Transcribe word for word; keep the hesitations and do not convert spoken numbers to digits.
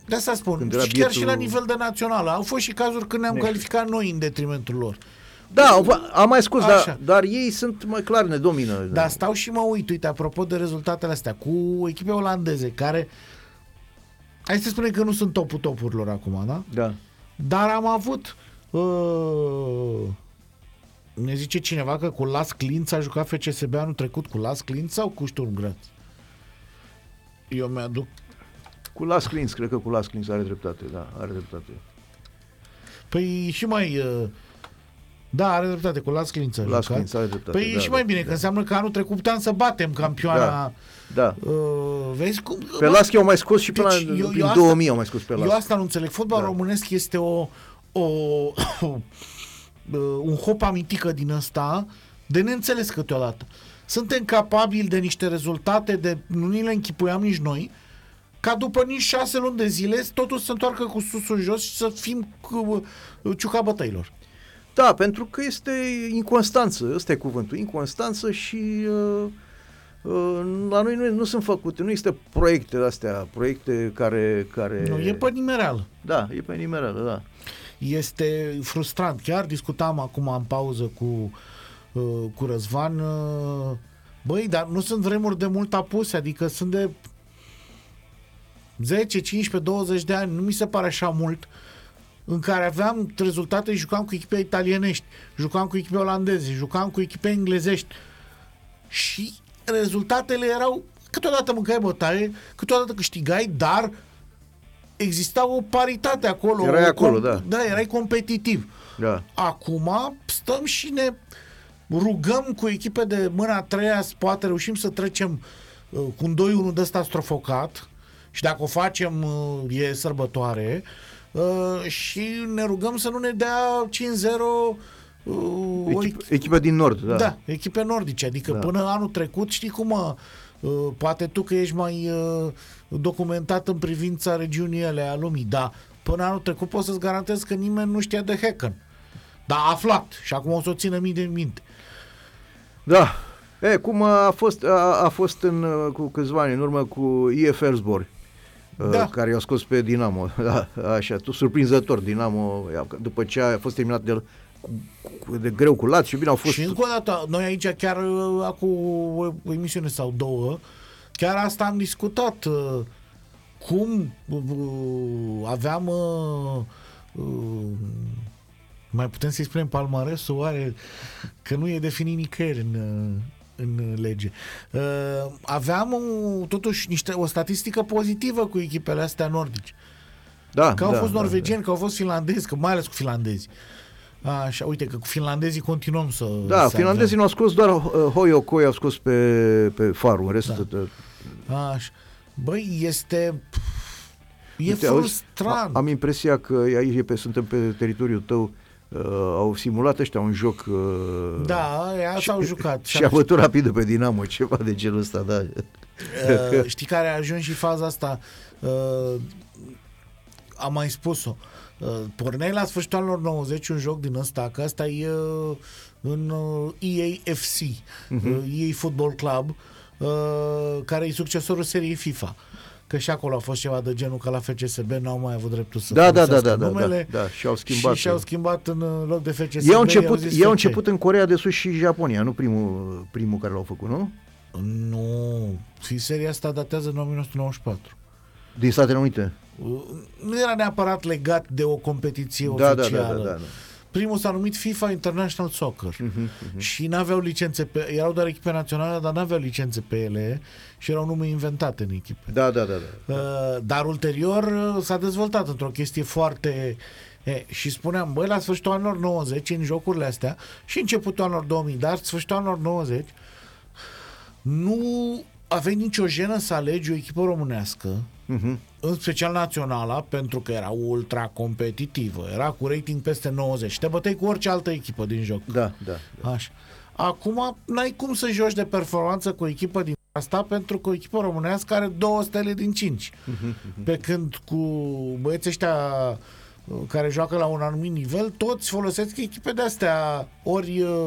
De asta spun. Când Și era chiar bietul... și la nivel de național. Au fost și cazuri când ne-am Ne. calificat noi în detrimentul lor. Da, am mai scos, Așa. dar, dar ei sunt mai clar, ne domină. Dar stau și mă uit, uite, apropo de rezultatele astea, cu echipe olandeze, care, hai să spunem că nu sunt topul topurilor acum, da? Da. Dar am avut, uh, ne zice cineva că cu Las Clint a jucat F C S B anul trecut, cu Las Clint sau cu Sturm Graz? Eu mi-aduc. Cu Las Clins, cred că cu Las Clins are dreptate, da, are dreptate. Păi și mai... Uh, da, are dreptate, cu Las Clint a Las jucat. Clins are dreptate. Păi da, e și mai da, bine, da. că înseamnă că anul trecut puteam să batem campioana. Da, da. Uh, vezi cum? Pe Laschi au mai scos și până Deci, deci, eu- prin eu asta- două mii au mai scos pe Eu Laschi. asta nu înțeleg. Fotbalul Da. românesc este o, o, o un hop amitică din ăsta de neînțeles câteodată. Suntem capabili de niște rezultate de nu ni le închipuiam nici noi, ca după nici șase luni de zile totul să se întoarcă cu susul jos și să fim cu uh, ciuca bătăilor. Da, pentru că este inconstanță, ăsta e cuvântul, inconstanță și uh, uh, la noi nu, nu sunt făcute, nu există proiecte astea, proiecte care... care... Nu, e pe nimereală. Da, e pe nimereală, da. Este frustrant. Chiar discutam acum în pauză cu, uh, cu Răzvan. Uh, băi, dar nu sunt vremuri de mult apuse, adică sunt de zece, cincisprezece, douăzeci de ani, nu mi se pare așa mult, în care aveam rezultate, jucam cu echipe italienești, jucam cu echipe olandeze, jucam cu echipe englezești și rezultatele erau, câteodată mâncai bătaie, câteodată câștigai, dar exista o paritate acolo. Erai o acolo, com- da. Da, erai competitiv. Da. Acum stăm și ne rugăm cu echipe de mâna a treia, poate reușim să trecem uh, cu un doi unu de ăsta strofocat și dacă o facem uh, e sărbătoare uh, și ne rugăm să nu ne dea cinci zero uh, o Echip, echipa din Nord, da. da, echipe nordice, adică Da. până anul trecut, știi cum, mă, uh, poate tu că ești mai uh, documentat în privința regiunii ele a lumii, dar până anul trecut pot să-ți garantez că nimeni nu știa de Häcken. Dar a aflat și acum o să o țină mii de minte. Da. E, cum a fost, a, a fost în, cu câțiva ani în urmă cu I F Elfsborg, Da. care i-au scos pe Dinamo. Da, așa, tu surprinzător, Dinamo, după ce a fost terminat de, cu, de greu cu Lazio, bine au fost... Și încă o dată, noi aici chiar uh, acum o, o emisiune sau două, chiar asta am discutat. Uh, cum uh, aveam uh, uh, mai putem să-i spunem palmaresul, oare că nu e definit nicăieri în, uh, în lege. Uh, aveam uh, totuși niște, o statistică pozitivă cu echipele astea nordice. Da, Că au da, fost da, norvegieni, da. că au fost finlandezi, că mai ales cu finlandezi. Așa, uite că cu finlandezii continuăm să... Da, să finlandezii avem. nu au scos, doar uh, Hoiokoi au scos pe, pe Faru, în restul... Da. Da. Așa. Băi, este... E Uite, auzi, frustrant. a- am impresia că aici e pe, suntem pe teritoriul tău, uh, au simulat ăștia un joc... Uh, Da, ea s-au jucat. și a bătut rapid pe Dinamo, ceva de genul ăsta, da. Uh, știi care a ajuns și faza asta? Uh, am mai spus-o. Uh, porneai la sfârșitul anilor nouăzeci un joc din ăsta, că ăsta e uh, în uh, E A F C, uh-huh. uh, E A Football Club, uh, care e succesorul seriei FIFA. Că și acolo a fost ceva de genul că la F C S B n-au mai avut dreptul să Da, da, da, folosească da, da, numele da, da, și-au schimbat. și și-au schimbat în loc de F C S B. Ei au început, zis ei au F C. început în Coreea de Sus și Japonia, nu primul, primul care l-au făcut, nu? Nu, și seria asta datează din nouăsprezece nouăzeci și patru. Din Statele Unite. Nu era neapărat legat de o competiție Da, da, oficială. da, da, da, da. Primul s-a numit FIFA International Soccer Uh-huh, uh-huh. și n-aveau licențe pe, erau doar echipe naționale, dar n-aveau licențe pe ele și erau nume inventate în echipe. Da, da, da, da. Uh, dar ulterior uh, s-a dezvoltat într-o chestie foarte... E, și spuneam, băi, la sfârșitul anilor nouăzeci, în jocurile astea, și începutul anilor două mii, dar sfârșitul anilor nouăzeci, nu aveai nicio jenă să alegi o echipă românească, Uh-huh. în special naționala, pentru că era ultra competitivă, era cu rating peste nouăzeci, te băteai cu orice altă echipă din joc. Da, da, da. Așa. Acum n-ai cum să joci de performanță cu o echipă din asta, pentru că o echipă românească are două stele din cinci. Uh-huh, uh-huh. Pe când cu băieții ăștia care joacă la un anumit nivel, toți folosesc echipe de astea, ori